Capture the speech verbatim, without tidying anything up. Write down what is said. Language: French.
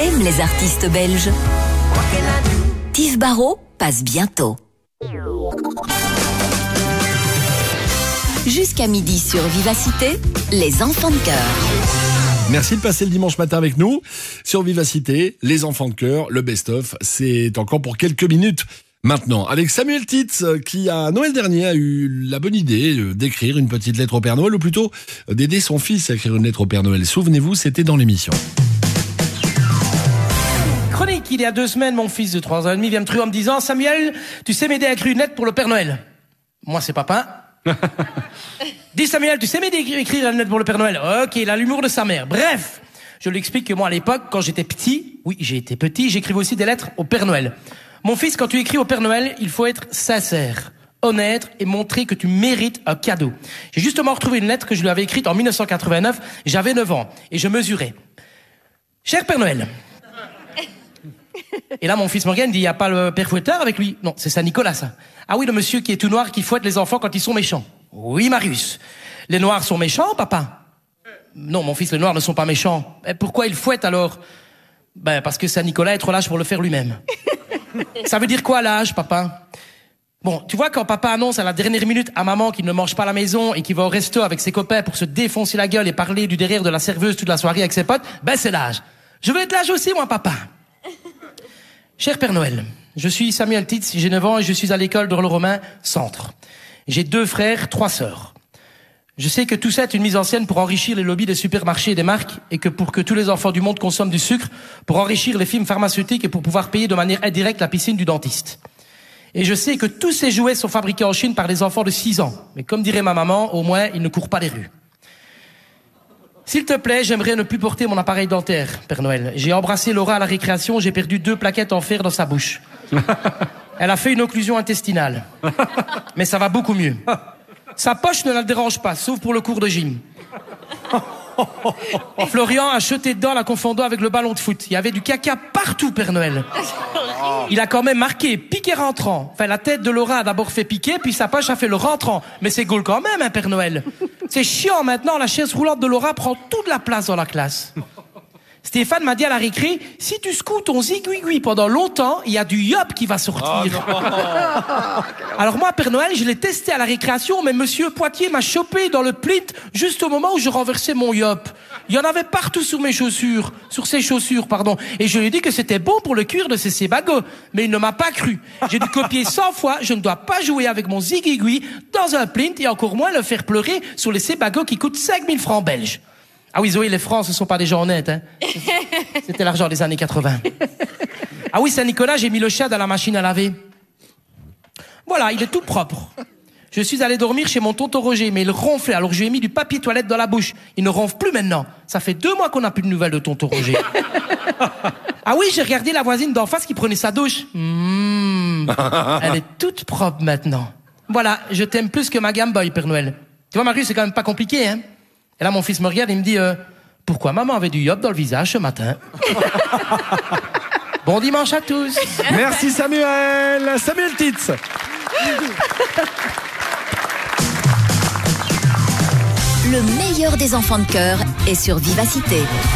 aime les artistes belges. Yves Barrault passe bientôt. Jusqu'à midi sur Vivacité, les enfants de cœur. Merci de passer le dimanche matin avec nous sur Vivacité, les enfants de cœur, le best-of. C'est encore pour quelques minutes maintenant. Avec Samuel Titz, qui à Noël dernier a eu la bonne idée d'écrire une petite lettre au Père Noël, ou plutôt d'aider son fils à écrire une lettre au Père Noël. Souvenez-vous, c'était dans l'émission. Chronique, il y a deux semaines, mon fils de trois ans et demi vient me trouver en me disant « Samuel, tu sais m'aider à écrire une lettre pour le Père Noël ?» Moi, c'est papa. Dis Samuel, tu sais m'aider à écrire une lettre pour le Père Noël? Ok, il a l'humour de sa mère. Bref, je lui explique que moi, à l'époque, quand j'étais petit, oui, j'ai été petit, j'écrivais aussi des lettres au Père Noël. Mon fils, quand tu écris au Père Noël, il faut être sincère, honnête et montrer que tu mérites un cadeau. J'ai justement retrouvé une lettre que je lui avais écrite en mille neuf cent quatre-vingt-neuf. J'avais neuf ans et je mesurais. Cher Père Noël. Et là, mon fils Morgan dit, il n'y a pas le Père Fouettard avec lui? Non, c'est Saint-Nicolas, ça. Ah oui, le monsieur qui est tout noir, qui fouette les enfants quand ils sont méchants. Oui, Marius. Les noirs sont méchants, papa? Non, mon fils, les noirs ne sont pas méchants. Et pourquoi ils fouettent alors? Ben, parce que Saint-Nicolas est trop lâche pour le faire lui-même. Ça veut dire quoi, l'âge, papa? Bon, tu vois, quand papa annonce à la dernière minute à maman qu'il ne mange pas à la maison et qu'il va au resto avec ses copains pour se défoncer la gueule et parler du derrière de la serveuse toute la soirée avec ses potes, ben c'est l'âge. Je veux être l'âge aussi, moi, papa. Cher Père Noël, je suis Samuel Titz, j'ai neuf ans et je suis à l'école d'Orle-Romain Centre. J'ai deux frères, trois sœurs. Je sais que tout ça est une mise en scène pour enrichir les lobbies des supermarchés et des marques, et que pour que tous les enfants du monde consomment du sucre, pour enrichir les films pharmaceutiques et pour pouvoir payer de manière indirecte la piscine du dentiste. Et je sais que tous ces jouets sont fabriqués en Chine par des enfants de six ans. Mais comme dirait ma maman, au moins, ils ne courent pas les rues. S'il te plaît, j'aimerais ne plus porter mon appareil dentaire, Père Noël. J'ai embrassé Laura à la récréation, j'ai perdu deux plaquettes en fer dans sa bouche. Elle a fait une occlusion intestinale. Mais ça va beaucoup mieux. Sa poche ne la dérange pas, sauf pour le cours de gym. Florian a jeté dedans la confondant avec le ballon de foot. Il y avait du caca partout, Père Noël. Il a quand même marqué piqué rentrant. Enfin, la tête de Laura a d'abord fait piquer, puis sa poche a fait le rentrant. Mais c'est goal quand même, hein, Père Noël. C'est chiant maintenant, la chaise roulante de Laura prend toute la place dans la classe. Stéphane m'a dit à la récré, si tu secoues ton zigouigoui pendant longtemps, il y a du yop qui va sortir. Oh, alors moi, Père Noël, je l'ai testé à la récréation, mais Monsieur Poitier m'a chopé dans le plit juste au moment où je renversais mon yop. Il y en avait partout sur mes chaussures, sur ses chaussures, pardon. Et je lui ai dit que c'était bon pour le cuir de ses sébagots. Mais il ne m'a pas cru. J'ai dû copier cent fois, je ne dois pas jouer avec mon zigouigoui dans un plit et encore moins le faire pleurer sur les sébagots qui coûtent cinq mille francs belges. Ah oui, Zoé, les francs, ce sont pas des gens honnêtes, hein. C'était l'argent des années quatre-vingts. Ah oui, Saint-Nicolas, j'ai mis le chat dans la machine à laver. Voilà, il est tout propre. Je suis allé dormir chez mon tonton Roger, mais il ronflait, alors je lui ai mis du papier toilette dans la bouche. Il ne ronfle plus maintenant. Ça fait deux mois qu'on n'a plus de nouvelles de tonton Roger. Ah oui, j'ai regardé la voisine d'en face qui prenait sa douche. Mmh, elle est toute propre maintenant. Voilà, je t'aime plus que ma Game Boy, Père Noël. Tu vois, Marius, c'est quand même pas compliqué, hein. Et là, mon fils me regarde et il me dit euh, « Pourquoi maman avait du yop dans le visage ce matin ?» Bon dimanche à tous. Merci Samuel. Samuel Titz. Le meilleur des enfants de cœur est sur Vivacité.